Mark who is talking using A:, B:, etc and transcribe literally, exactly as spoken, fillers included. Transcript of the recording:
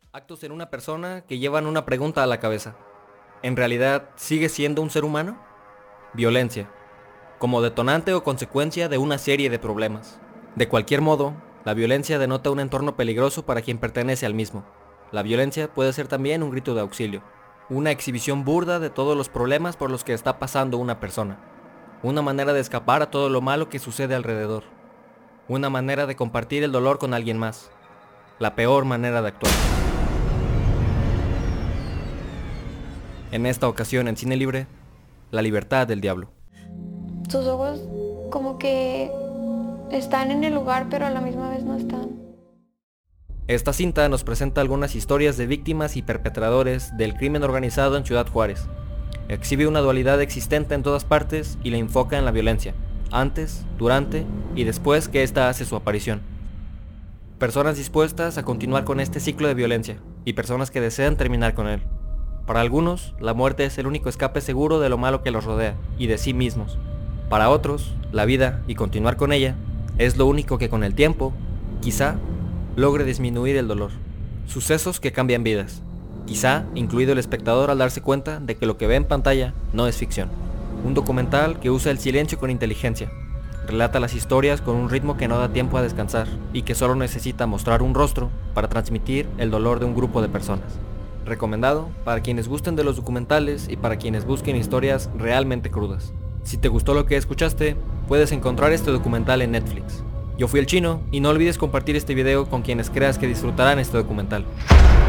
A: Actos en una persona que llevan una pregunta a la cabeza. ¿En realidad sigue siendo un ser humano? Violencia, como detonante o consecuencia de una serie de problemas. De cualquier modo, la violencia denota un entorno peligroso para quien pertenece al mismo. La violencia puede ser también un grito de auxilio, una exhibición burda de todos los problemas por los que está pasando una persona, una manera de escapar a todo lo malo que sucede alrededor, una manera de compartir el dolor con alguien más, la peor manera de actuar. En esta ocasión en Cine Libre, La libertad del diablo.
B: Sus ojos como que están en el lugar, pero a la misma vez no están.
A: Esta cinta nos presenta algunas historias de víctimas y perpetradores del crimen organizado en Ciudad Juárez. Exhibe una dualidad existente en todas partes y la enfoca en la violencia, antes, durante y después que ésta hace su aparición. Personas dispuestas a continuar con este ciclo de violencia y personas que desean terminar con él. Para algunos, la muerte es el único escape seguro de lo malo que los rodea y de sí mismos. Para otros, la vida y continuar con ella es lo único que con el tiempo, quizá, logre disminuir el dolor. Sucesos que cambian vidas, quizá incluido el espectador al darse cuenta de que lo que ve en pantalla no es ficción. Un documental que usa el silencio con inteligencia. Relata las historias con un ritmo que no da tiempo a descansar y que solo necesita mostrar un rostro para transmitir el dolor de un grupo de personas. Recomendado para quienes gusten de los documentales y para quienes busquen historias realmente crudas. Si te gustó lo que escuchaste, puedes encontrar este documental en Netflix. Yo fui el Chino y no olvides compartir este video con quienes creas que disfrutarán este documental.